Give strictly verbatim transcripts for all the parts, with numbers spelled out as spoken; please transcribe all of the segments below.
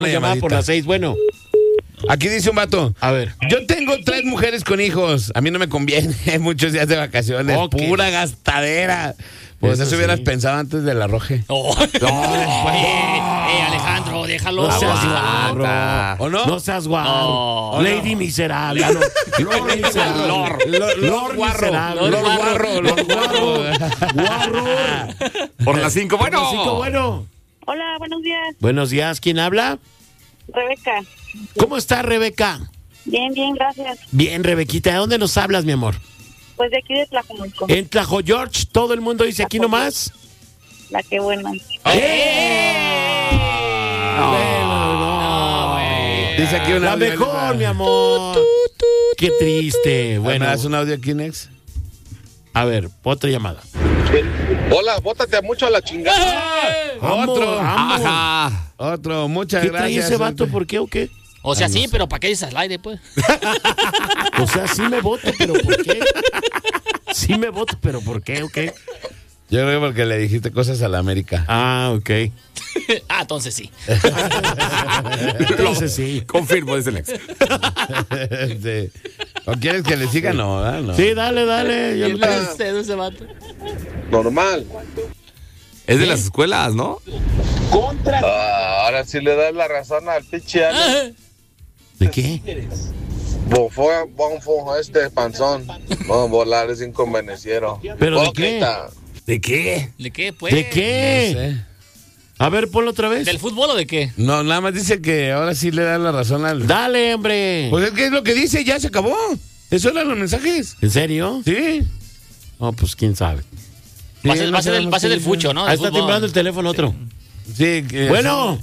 llamada por las seis, bueno. Aquí dice un vato. A ver. Yo tengo tres mujeres con hijos. A mí no me conviene muchos días de vacaciones. Okay. Pura gastadera. Pues eso, eso hubieras sí. pensado antes del arroje. Oh. No, eh, eh, Alejandro, déjalo. No seas guarro. ¿O no? No seas guarro. No. Lady miserable. No. Lord miserable. Lord. Lord, Lord guarro. Lord guarro. Lord guarro. Guarro. Por las cinco, bueno. Por las cinco, bueno. Hola, buenos días. Buenos días. ¿Quién habla? Rebeca. ¿Cómo está, Rebeca? Bien, bien, gracias. Bien, Rebequita. ¿De dónde nos hablas, mi amor? Pues de aquí de Tlajomulco. En Tlajo George, todo el mundo dice aquí nomás. La que buena. ¡Eh! No, bueno, no. No, dice aquí una la mejor, mi amor. Qué triste. Bueno, ¿me das un audio aquí, Nex? A ver, otra llamada. Hola, bótate mucho a la chingada. Otro. Vamos. Ajá. Otro, muchas ¿Qué gracias. trae ese vato? ¿Por qué o qué? O sea, Ah, no sí, sé. pero ¿para qué dices al aire, pues? O sea, sí me voto, pero ¿por qué? Sí me voto, pero ¿por qué o qué? Yo creo que porque le dijiste cosas a la América. Ah, ok. Ah, entonces sí. Entonces sí. Confirmo, dice el ex. Sí. ¿O quieres que le siga? No, ¿verdad? No. Sí, dale, dale. Yo ¿Qué lo le tengo. sucede a ese vato? Normal. Es de las escuelas, ¿no? Ah, ahora sí le das la razón al pinche Ale. ¿De qué? Bofón, bonfo, este panzón. No, volar es inconvenenciero. ¿Pero de qué? Hipócrita. ¿De qué? ¿De qué, pues? ¿De qué? No sé. A ver, ponlo otra vez. ¿Del fútbol o de qué? No, nada más dice que ahora sí le da la razón al... Dale, hombre. Pues es que es lo que dice, ya se acabó. Eso eran los mensajes. ¿En serio? Sí. No, pues quién sabe. Va a ser, Sí, va a ser no del, va a ser del sabemos fucho, ¿no? Ahí Del está fútbol. timbrando el teléfono otro. Sí, que... Bueno.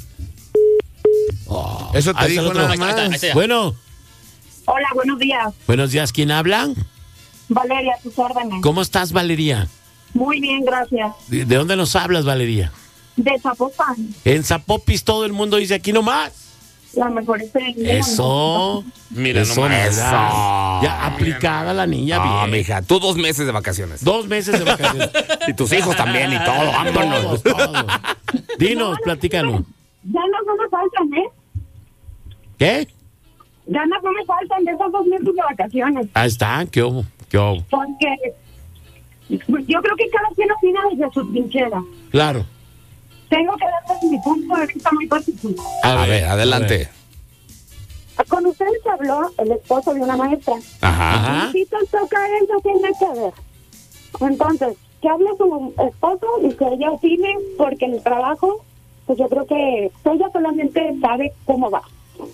Eso te Ahí está dijo el otro. nada Ahí está, ahí está, ahí más. está. Bueno. Hola, buenos días. Buenos días. ¿Quién habla? Valeria, a tus órdenes. ¿Cómo estás, Valeria? Muy bien, gracias. ¿De de dónde nos hablas, Valeria? De Zapopan, En Zapopis todo el mundo dice aquí nomás. la mejor experiencia. Eso. Mira Eso, nomás. ¿verdad? Ya aplicada la niña, Ah, bien. mija, tú dos meses de vacaciones. Dos meses de vacaciones. Y tus hijos también y todo, vámonos. Todos, todos. Dinos, platícanos. Ganas no me faltan, ¿eh? ¿Qué? Ganas no me faltan de esos dos meses de vacaciones. Ahí está, ¿qué hubo? ¿Qué hubo? Porque yo creo que cada quien opina desde su trinchera. Claro. Tengo que darles mi punto de vista muy positivo. A ver, adelante. Con ustedes habló el esposo de una maestra. Ajá. Ajá. Si te toca eso, tiene que ver. Entonces, que hable su esposo y que ella opine, porque en el trabajo, pues yo creo que ella solamente sabe cómo va.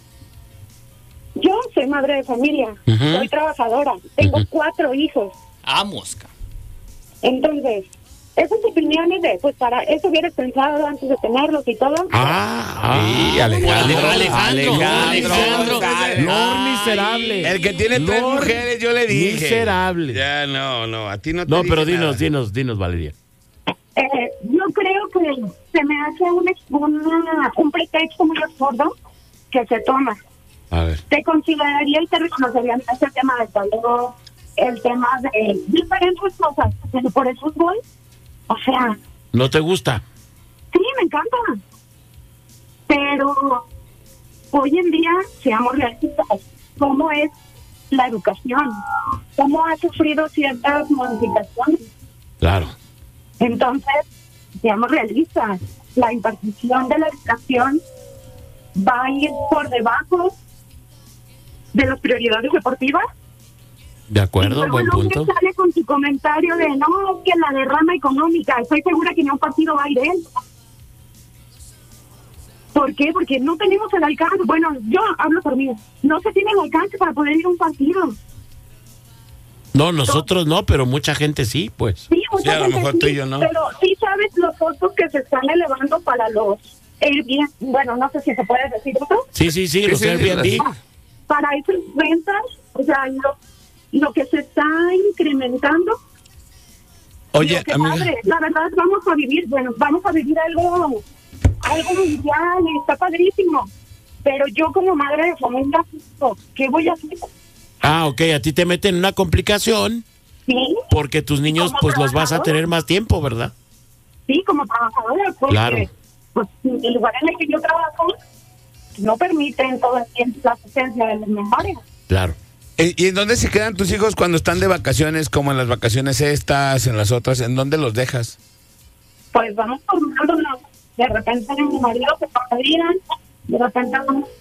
Yo soy madre de familia, Ujú. soy trabajadora, tengo Ujú. cuatro hijos. Ah, mosca. Entonces, esas opiniones de, pues para eso hubieras pensado antes de tenerlos y todo. Ah, Sí, ah. Alejandro. Alejandro, Alejandro. Alejandro. Lord miserable. El que tiene tres Lord mujeres, yo le dije. miserable. Ya, no, no, a ti no te No, dije pero dinos, nada. dinos, dinos, Valeria. Eh, yo creo que se me hace un, ex- una- un pretexto muy absurdo que se toma. A ver. Te consideraría y te reconocería ese tema del talento, el tema de diferentes cosas, pero por el fútbol, o sea, ¿No te gusta? sí, me encanta. Pero hoy en día, seamos realistas, ¿cómo es la educación? ¿Cómo ha sufrido ciertas modificaciones? Claro. Entonces, seamos realistas, la impartición de la educación va a ir por debajo de las prioridades deportivas. De Y acuerdo, luego buen el hombre punto. sale con su comentario de no, es que la derrama económica, estoy segura que ni un partido va a ir él. ¿Por qué? Porque no tenemos el alcance. Bueno, yo hablo por mí. No se tiene el alcance para poder ir a un partido. No, nosotros no, pero mucha gente sí, pues. Sí, mucha Sí, a lo gente mejor sí, tú y yo no. Pero sí sabes los costos que se están elevando para los Airbnb. Bueno, no sé si se puede decir eso. Sí, sí, sí, los sí, Airbnb. Para esas ventas, o sea, lo, lo que se está incrementando. Oye, Lo que amiga. padre, la verdad, vamos a vivir, bueno, vamos a vivir algo, algo mundial y está padrísimo. Pero yo como madre de familia, ¿qué voy a hacer? Ah, ok, a ti te meten en una complicación Sí, porque tus niños Como pues los vas a trabajadora. tener más tiempo, ¿verdad? sí, como trabajadora, porque Claro. pues, el lugar en el que yo trabajo, no permiten todo el tiempo la presencia de los menores. Claro. ¿Y y en dónde se quedan tus hijos cuando están de vacaciones, como en las vacaciones estas, en las otras? ¿En dónde los dejas? Pues vamos formándonos. De repente mi marido se padrinan, de repente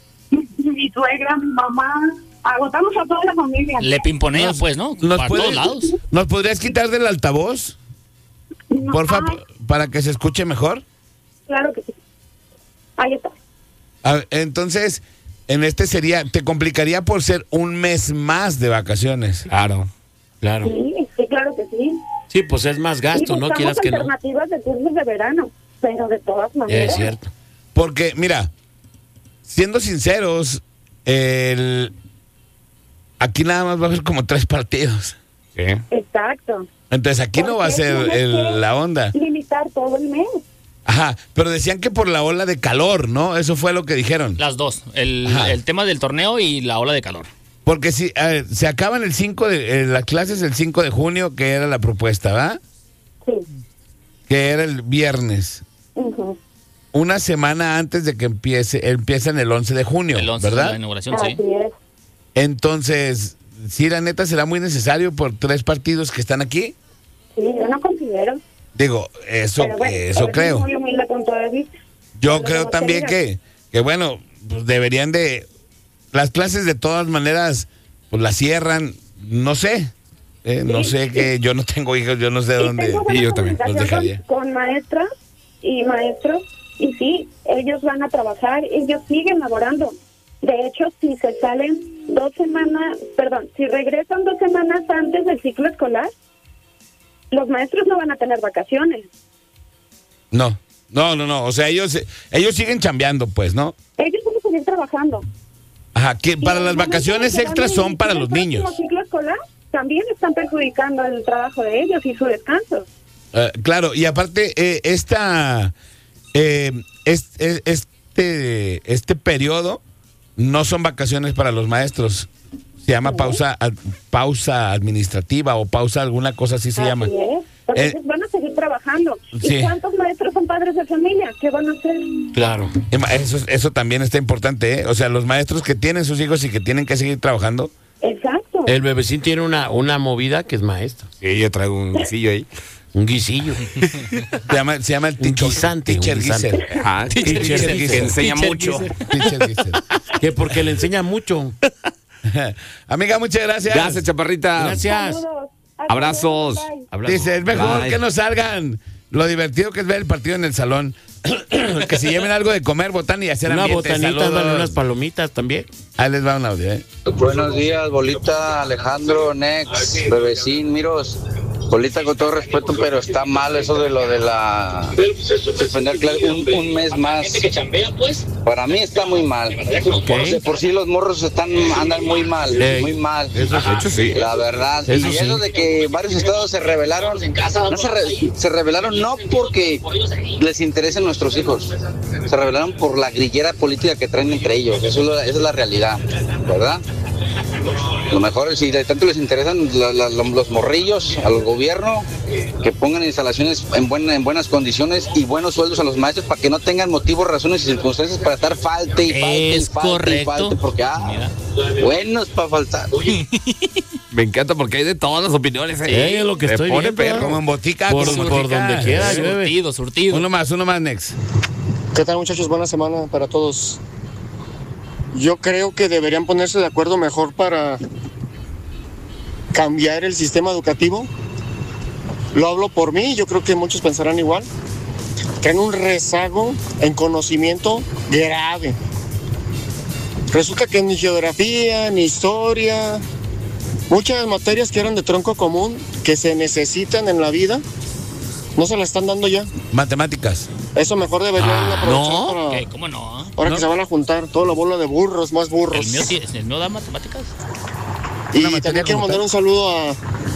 mi suegra, mi mamá, agotamos a toda la familia. Le pimponea, pues, ¿no? ¿Nos, Para puedes- todos lados. ¿Nos podrías quitar del altavoz, No, porfa, ay, p- para que se escuche mejor? claro que sí. Ahí está. A ver, entonces, en este sería, te complicaría por ser un mes más de vacaciones. Claro. Claro. Sí, sí, claro que sí. Sí, pues es más Y gasto, ¿no? buscamos Quieras que no. alternativas de cursos de verano, pero de todas maneras. Es cierto. Porque, mira, siendo sinceros, el... aquí nada más va a haber como tres partidos. Sí. Exacto. Entonces aquí no va a Porque ser tienes el- que la onda. Limitar todo el mes. Ajá, pero decían que por la ola de calor, ¿no? Eso fue lo que dijeron. Las dos. El, Ajá. el tema del torneo y la ola de calor. Porque si eh, se acaban el cinco de, eh, las clases el cinco de junio, que era la propuesta, ¿va? Sí. Que era el viernes. Ujú. Una semana antes de que empiece, empiezan el once de junio, El once de ¿verdad? la inauguración, Así sí. es. Entonces, sí, la neta será muy necesario por tres partidos que están aquí. Sí, yo no considero. Digo, eso, Pero bueno, eso eres creo. muy humilde punto de vista. Yo Pero creo como te también diga, que, que bueno, pues deberían de, las clases de todas maneras, pues las cierran, no sé, eh, no Sí, sé que yo no tengo hijos, yo no sé y dónde. tengo buena Sí, yo también, los comunicación dejaría. Con, con maestras y maestros, y sí, ellos van a trabajar, ellos siguen laborando. De hecho, si se salen dos semanas, perdón, si regresan dos semanas antes del ciclo escolar, los maestros no van a tener vacaciones. No, no, no, no, o sea, ellos, ellos siguen chambeando, pues, ¿no? Ellos van a seguir trabajando. Ajá, que Y para los las momentos vacaciones que van a extras son para iniciar los el niños. próximo ciclo escolar también están perjudicando el trabajo de ellos y su descanso. Eh, claro, y aparte, eh, esta, eh, es- es- este, este periodo no son vacaciones para los maestros. Se llama pausa, ad- pausa administrativa o pausa alguna cosa así se Así llama. es. Porque Eh, ellos van a seguir trabajando. sí. ¿Y cuántos maestros son padres de familia? ¿Qué van a hacer? Claro. Emma, Eso, eso también está importante, ¿eh? O sea, los maestros que tienen sus hijos y que tienen que seguir trabajando. Exacto. El bebecín tiene una, una movida que es maestra. Sí, yo traigo un guisillo ahí. Un guisillo. Se llama, se llama el Un teacher, guisante, teacher un guisante. Gizer. Ajá. Teacher Que- Gizer. que enseña Teacher mucho. Gizer. Teacher Gizer. Que porque le enseña mucho. Amiga, muchas gracias. Gracias, chaparrita. Gracias. Saludos. Hasta Abrazos. luego. Bye. Abrazo. Dice, es mejor Bye. que no salgan. Lo divertido que es ver el partido en el salón. Que se lleven algo de comer, botan y hacer Una ambiente. botanita, Saludos. dale unas palomitas también. Ahí les va un audio, ¿eh? Buenos días, Bolita, Alejandro, Nex, Bebecín, Miros. Bolita, con todo respeto, pero está mal eso de lo de la suspender clase un, un mes más. Para mí está muy mal. De por sí los morros están andan muy mal, Ey, muy mal. eso sí. De hecho, sí. La verdad. Eso y sí. eso de que varios estados se rebelaron, no se, re- se rebelaron no porque les interesen nuestros hijos, se rebelaron por la grillera política que traen entre ellos. Eso es la, esa es la realidad, ¿verdad? Lo mejor es si de tanto les interesan la- la- los morrillos al gobierno, que pongan instalaciones en, buena, en buenas condiciones y buenos sueldos a los maestros para que no tengan motivos, razones y circunstancias para estar falte y falte Es y falte correcto. y falte, porque ah, buenos para faltar. Me encanta porque hay de todas las opiniones ahí. Eh, es lo que Se estoy pone viendo, perro. Como en botica. Por- como en por botica. donde quiera. llueve. Surtido, surtido. Uno más, uno más, Next. ¿Qué tal, muchachos? Buena semana para todos. Yo creo que deberían ponerse de acuerdo mejor para cambiar el sistema educativo. Lo hablo por mí, yo creo que muchos pensarán igual. Tienen un rezago en conocimiento grave. Resulta que ni geografía, ni historia, muchas materias que eran de tronco común, que se necesitan en la vida, no se las están dando ya. Matemáticas. Eso mejor deberían Ah, aprovechar ¿No? para... ¿Qué? ¿Cómo no? Ahora ¿No? que se van a juntar toda la bola de burros, más burros. ¿El mío, sí- el mío da matemáticas? Y Una materia también quiero como mandar tal. un saludo a